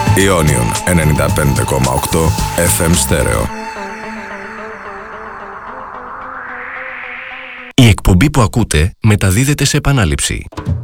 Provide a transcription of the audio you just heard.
Ionion 95,8 FM στέρεο. Η εκπομπή που ακούτε μεταδίδεται σε επανάληψη.